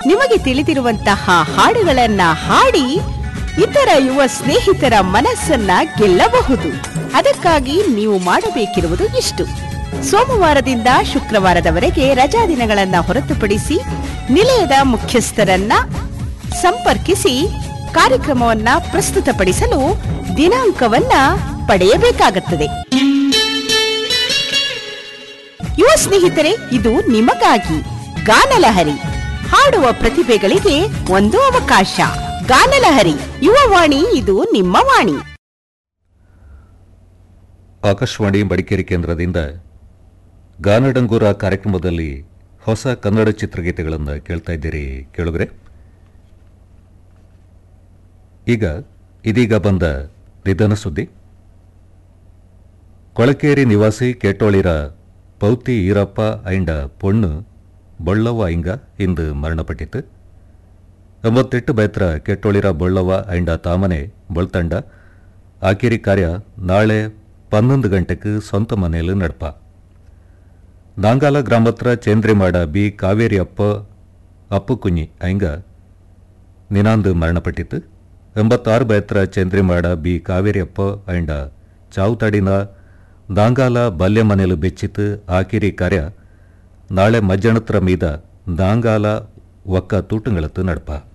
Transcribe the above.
ನಿಮಗೆ ತಿಳಿದಿರುವಂತಹ ಹಾಡುಗಳನ್ನ ಹಾಡಿ ಇತರ ಯುವ ಸ್ನೇಹಿತರ ಮನಸ್ಸನ್ನ ಗೆಲ್ಲಬಹುದು. ಅದಕ್ಕಾಗಿ ನೀವು ಮಾಡಬೇಕಿರುವುದು ಇಷ್ಟು: ಸೋಮವಾರದಿಂದ ಶುಕ್ರವಾರದವರೆಗೆ ರಜಾ ದಿನಗಳನ್ನ ಹೊರತುಪಡಿಸಿ ನಿಲಯದ ಮುಖ್ಯಸ್ಥರನ್ನ ಸಂಪರ್ಕಿಸಿ ಕಾರ್ಯಕ್ರಮವನ್ನ ಪ್ರಸ್ತುತಪಡಿಸಲು ದಿನಾಂಕವನ್ನ ಪಡೆಯಬೇಕಾಗುತ್ತದೆ. ಯುವ ಸ್ನೇಹಿತರೆ, ಇದು ನಿಮಗಾಗಿ ಗಾನಲಹರಿ. ಹಾಡುವ ಪ್ರತಿಭೆಗಳಿಗೆ ಒಂದು ಅವಕಾಶ. ಗಾನಲಹರಿ ಯುವವಾಣಿ, ಇದು ನಿಮ್ಮ ವಾಣಿ. ಆಕಾಶವಾಣಿ ಮಡಿಕೇರಿ ಕೇಂದ್ರದಿಂದ ಗಾನಡಂಗೂರ ಕಾರ್ಯಕ್ರಮದಲ್ಲಿ ಹೊಸ ಕನ್ನಡ ಚಿತ್ರಗೀತೆಗಳನ್ನು ಕೇಳ್ತಾ ಇದ್ದೀರಿ ಕೇಳುಗರೆ. ಇದೀಗ ಬಂದ ನಿಧನ ಸುದ್ದಿ. ಕೊಳಕೇರಿ ನಿವಾಸಿ ಕೇಟೋಳಿರ ಪೌತಿ ಈರಪ್ಪ ಐಂಡ ಪೊಣ್ಣು ಬೊಳ್ಳವ್ವ ಐಂಗ ಇಂದು ಮರಣಪಟ್ಟಿತು. 98 ಬೈತ್ರ ಕೇಟೋಳಿರ ಬೊಳ್ಳವ್ವ ಐಂಡ ತಾಮನೆ ಬೊಳ್ತಂಡ ಆಕಿರಿ ಕಾರ್ಯ ನಾಳೆ 11 ಗಂಟೆಗೆ ಸ್ವಂತ ಮನೆಯಲ್ಲಿ ನಡಪ. ನಾಂಗಾಲ ಗ್ರಾಮತ್ರ ಚೇಂದ್ರಿಮಾಡ ಬಿ ಕಾವೇರಿ ಅಪ್ಪು ಕುഞ്ഞി ಐಂಗ ನಿನಾಂದು ಮರಣಪಟ್ಟಿತು. 86 ಬೈತ್ರ ಚೇಂದ್ರಿಮಾಡ ಬಿ ಕಾವೇರಿ ಐಂಡ ಚಾವುತಾಡಿನ ನಾಂಗಾಲ ಬಲ್ಯ ಮನೆಲು ಬೆಚ್ಚಿತು. ಆಕಿರಿ ಕಾರ್ಯ ನಾಳೆ ಮಜ್ಜಣತ್ರ ಮೀದ ನಾಂಗಾಲ ಒಕ್ಕ ತೂಟಂಗಳತ್ತು ನಡಪ.